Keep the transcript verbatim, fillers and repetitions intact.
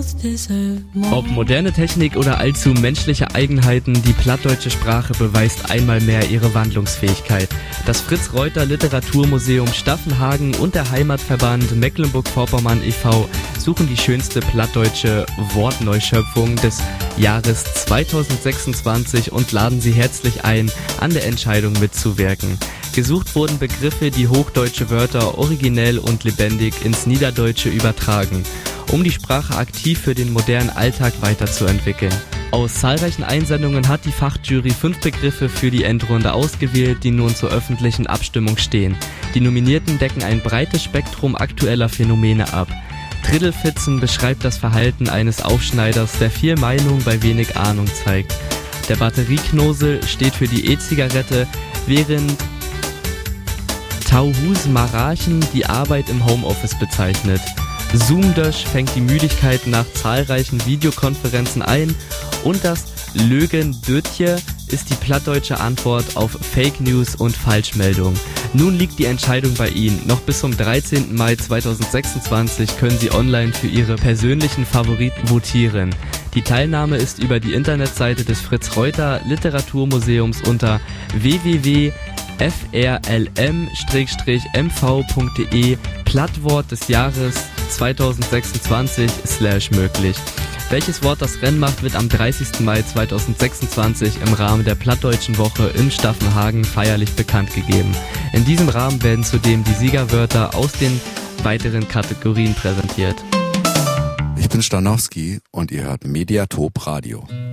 Ob moderne Technik oder allzu menschliche Eigenheiten, die plattdeutsche Sprache beweist einmal mehr ihre Wandlungsfähigkeit. Das Fritz-Reuter Literaturmuseum Staffenhagen und der Heimatverband Mecklenburg-Vorpommern e V suchen die schönste plattdeutsche Wortneuschöpfung des Jahres zweitausendsechsundzwanzig und laden Sie herzlich ein, an der Entscheidung mitzuwirken. Gesucht wurden Begriffe, die hochdeutsche Wörter originell und lebendig ins Niederdeutsche übertragen, um die Sprache aktiv für den modernen Alltag weiterzuentwickeln. Aus zahlreichen Einsendungen hat die Fachjury fünf Begriffe für die Endrunde ausgewählt, die nun zur öffentlichen Abstimmung stehen. Die Nominierten decken ein breites Spektrum aktueller Phänomene ab. Triddelfitzen beschreibt das Verhalten eines Aufschneiders, der viel Meinung bei wenig Ahnung zeigt. Der Batterieknosel steht für die E-Zigarette, während Tauhus Marachen die Arbeit im Homeoffice bezeichnet. Zoomdösch fängt die Müdigkeit nach zahlreichen Videokonferenzen ein und das Lögen-Dötje ist die plattdeutsche Antwort auf Fake News und Falschmeldung. Nun liegt die Entscheidung bei Ihnen. Noch bis zum dreizehnten Mai zweitausendsechsundzwanzig können Sie online für Ihre persönlichen Favoriten votieren. Die Teilnahme ist über die Internetseite des Fritz-Reuter Literaturmuseums unter w w w punkt f r l m m v punkt d e Plattwort des Jahres zweitausendsechsundzwanzig slash möglich. Welches Wort das Rennen macht, wird am dreißigsten Mai zweitausendsechsundzwanzig im Rahmen der Plattdeutschen Woche in Staffenhagen feierlich bekannt gegeben. In diesem Rahmen werden zudem die Siegerwörter aus den weiteren Kategorien präsentiert. Ich bin Stanowski und ihr hört Mediatop Radio.